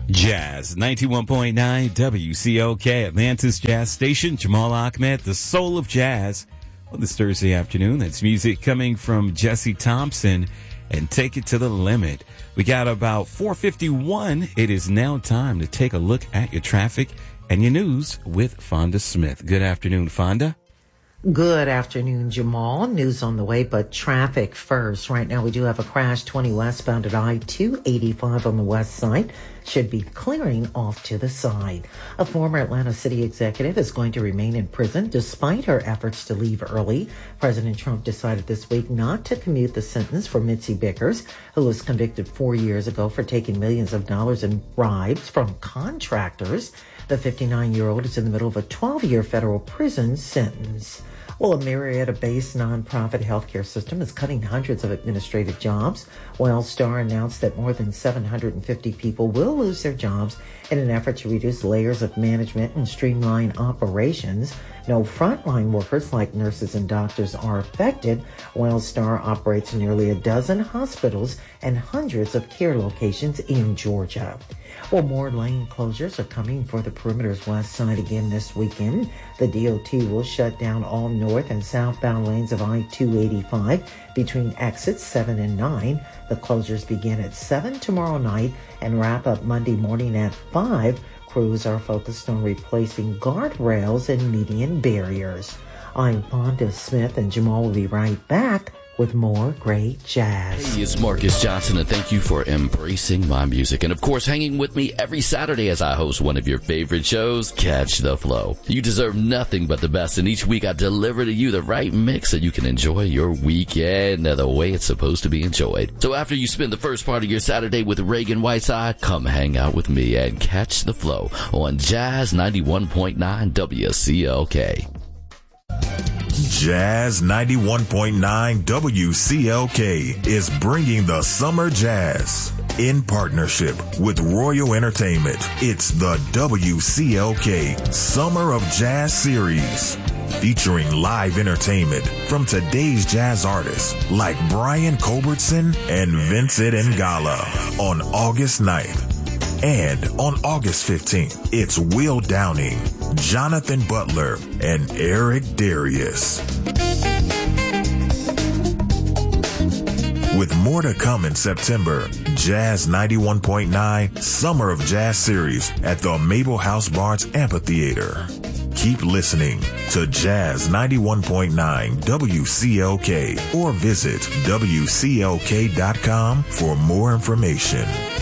Jazz 91.9 WCOK, Atlanta's Jazz Station. Jamal Ahmed, the soul of jazz, on this Thursday afternoon. That's music coming from Jesse Thompson and Take It to the Limit. We got about 4:51. It is now time to take a look at your traffic and your news with Fonda Smith. Good afternoon, Fonda. Good afternoon, Jamal. News on the way, but traffic first. Right now we do have a crash 20 westbound at I-285 on the west side. Should be clearing off to the side. A former Atlanta city executive is going to remain in prison despite her efforts to leave early. President Trump decided this week not to commute the sentence for Mitzi Bickers, who was convicted 4 years ago for taking millions of dollars in bribes from contractors. The 59-year-old is in the middle of a 12-year federal prison sentence. Well, a Marietta-based nonprofit healthcare system is cutting hundreds of administrative jobs. Wellstar announced that more than 750 people will lose their jobs in an effort to reduce layers of management and streamline operations. No frontline workers like nurses and doctors are affected. Wellstar operates nearly a dozen hospitals and hundreds of care locations in Georgia. Well, more lane closures are coming for the perimeter's west side again this weekend. The DOT will shut down all north and southbound lanes of I-285 between exits 7 and 9. The closures begin at 7 tomorrow night and wrap up Monday morning at 5. Crews are focused on replacing guardrails and median barriers. I'm Fonda Smith, and Jamal will be right back with more great jazz. Hey, it's Marcus Johnson, and thank you for embracing my music. And, of course, hanging with me every Saturday as I host one of your favorite shows, Catch the Flow. You deserve nothing but the best, and each week I deliver to you the right mix so you can enjoy your weekend the way it's supposed to be enjoyed. So after you spend the first part of your Saturday with Reagan Whiteside, come hang out with me and Catch the Flow on Jazz 91.9 WCLK. Jazz 91.9 WCLK is bringing the summer jazz in partnership with Royal Entertainment. It's the WCLK Summer of Jazz Series, featuring live entertainment from today's jazz artists like Brian Culbertson and Vincent Ngala on August 9th. And on August 15th, it's Will Downing, Jonathan Butler, and Eric Darius. With more to come in September, Jazz 91.9 Summer of Jazz Series at the Mabel House Barnes Amphitheater. Keep listening to Jazz 91.9 WCLK or visit WCLK.com for more information.